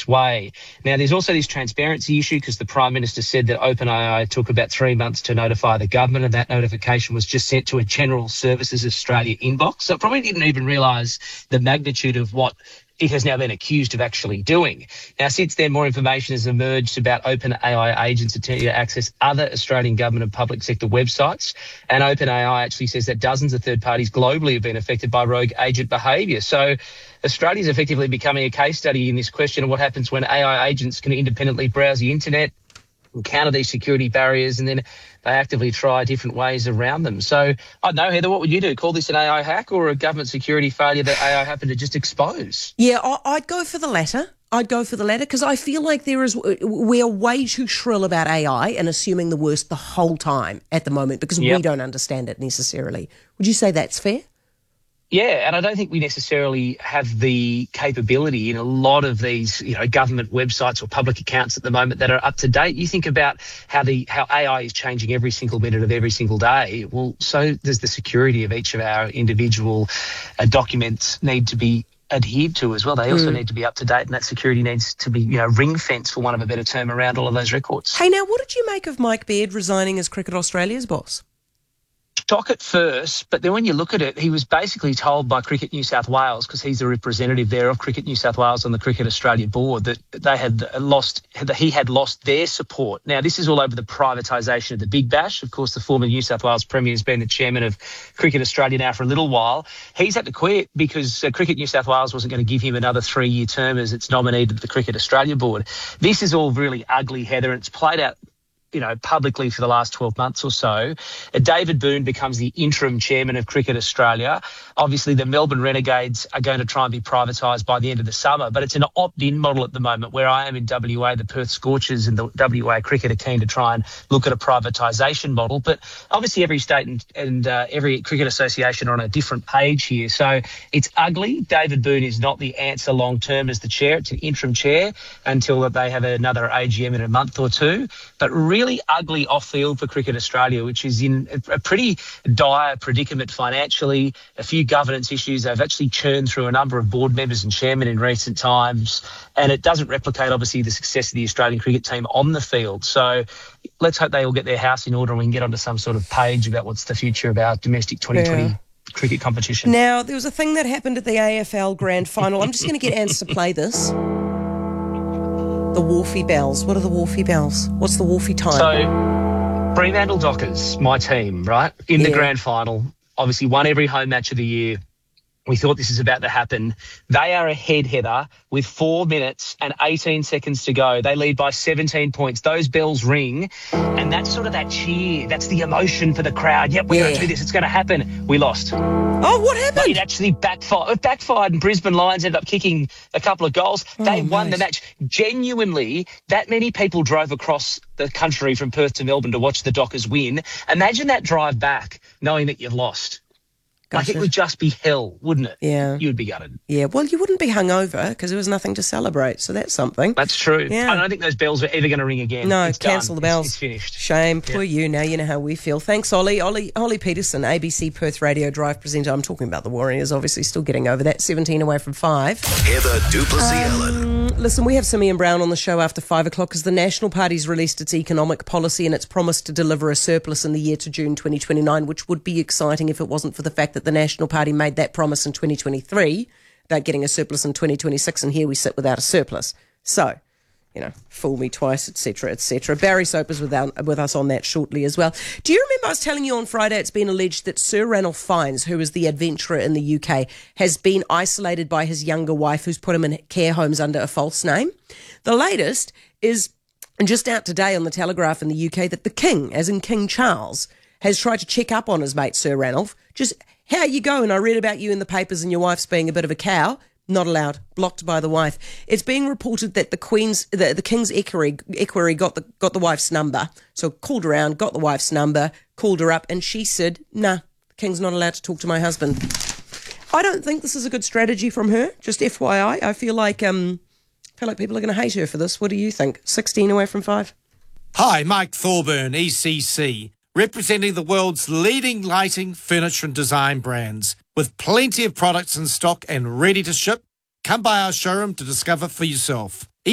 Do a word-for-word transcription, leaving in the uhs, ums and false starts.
its way. Now, there's also this transparency issue because the Prime Minister said that OpenAI took about three months to notify the government, and that notification was just sent to a General Services Australia inbox. So it probably didn't even realise the magnitude of what it has now been accused of actually doing. Now, since then, more information has emerged about OpenAI agents' ability to access other Australian government and public sector websites. And OpenAI actually says that dozens of third parties globally have been affected by rogue agent behaviour. So Australia is effectively becoming a case study in this question of what happens when A I agents can independently browse the internet, encounter these security barriers, and then they actively try different ways around them. So, I don't know, Heather, what would you do? Call this an A I hack or a government security failure that A I happened to just expose? Yeah, I'd go for the latter. I'd go for the latter because I feel like there is we're way too shrill about A I and assuming the worst the whole time at the moment because yep. we don't understand it necessarily. Would you say that's fair? Yeah, and I don't think we necessarily have the capability in a lot of these, you know, government websites or public accounts at the moment that are up to date. You think about how the how A I is changing every single minute of every single day. Well, so does the security of each of our individual uh, documents need to be adhered to as well. They also mm. need to be up to date, and that security needs to be, you know, ring fence, for want of a better term, around all of those records. Hey, now, what did you make of Mike Baird resigning as Cricket Australia's boss? Shock at first, but then when you look at it, he was basically told by Cricket New South Wales, because he's a representative there of Cricket New South Wales on the Cricket Australia board, that they had lost, that he had lost their support. Now, this is all over the privatisation of the Big Bash. Of course, the former New South Wales Premier has been the chairman of Cricket Australia now for a little while. He's had to quit because uh, Cricket New South Wales wasn't going to give him another three-year term as its nominee to the Cricket Australia board. This is all really ugly, Heather, and it's played out, you know, publicly for the last twelve months or so. Uh, David Boone becomes the interim chairman of Cricket Australia. Obviously, the Melbourne Renegades are going to try and be privatised by the end of the summer, but it's an opt-in model at the moment. Where I am in W A, the Perth Scorchers and the W A Cricket are keen to try and look at a privatisation model. But obviously, every state and, and uh, every cricket association are on a different page here. So it's ugly. David Boone is not the answer long-term as the chair. It's an interim chair until they have another A G M in a month or two. But really, Really ugly off-field for Cricket Australia, which is in a pretty dire predicament financially. A few governance issues. They've actually churned through a number of board members and chairmen in recent times, and it doesn't replicate, obviously, the success of the Australian cricket team on the field. So let's hope they all get their house in order and we can get onto some sort of page about what's the future of our domestic twenty twenty yeah. cricket competition. Now, there was a thing that happened at the A F L Grand Final. I'm just going to get Ants to play this. The Wharfie Bells. What are the Wharfie Bells? What's the Wharfie time? So, Fremantle Dockers, my team, right, in the yeah. grand final, obviously won every home match of the year. We thought this was about to happen. They are ahead, Heather, with four minutes and eighteen seconds to go. They lead by seventeen points. Those bells ring, and that's sort of that cheer. That's the emotion for the crowd. Yep, we're yeah. going to do this. It's going to happen. We lost. Oh, what happened? It actually backfired. It backfired, and Brisbane Lions ended up kicking a couple of goals. Oh, they won nice. the match. Genuinely, that many people drove across the country from Perth to Melbourne to watch the Dockers win. Imagine that drive back, knowing that you've lost. Like, it would just be hell, wouldn't it? Yeah. You would be gutted. Yeah, well, you wouldn't be hungover because there was nothing to celebrate, so that's something. That's true. Yeah. I don't think those bells are ever going to ring again. No, it's cancel done. the bells. It's, it's finished. Shame. Poor yeah. you. Now you know how we feel. Thanks, Ollie. Ollie, Ollie Peterson, A B C Perth Radio Drive presenter. I'm talking about the Warriors, obviously still getting over that. seventeen away from five. Heather Duplessis-Ellen. Um, listen, we have Simeon Brown on the show after five o'clock because the National Party's released its economic policy and it's promised to deliver a surplus in the year to June twenty twenty-nine, which would be exciting if it wasn't for the fact that the National Party made that promise in twenty twenty-three about getting a surplus in twenty twenty-six, and here we sit without a surplus. So, you know, fool me twice, et cetera, et cetera. Barry Soper's with, our, with us on that shortly as well. Do you remember I was telling you on Friday it's been alleged that Sir Ranulph Fiennes, who is the adventurer in the U K, has been isolated by his younger wife who's put him in care homes under a false name? The latest is just out today on the Telegraph in the U K that the King, as in King Charles, has tried to check up on his mate Sir Ranulph. Just, how you going? I read about you in the papers and your wife's being a bit of a cow. Not allowed. Blocked by the wife. It's being reported that the Queen's, the, the King's equerry, equerry got the got the wife's number. So called around, got the wife's number, called her up, and she said, "Nah, the King's not allowed to talk to my husband." I don't think this is a good strategy from her. Just F Y I. I feel like um, I feel like people are going to hate her for this. What do you think? Sixteen away from five. Hi, Mike Thorburn, E C C, representing the world's leading lighting, furniture and design brands. With plenty of products in stock and ready to ship, come by our showroom to discover for yourself.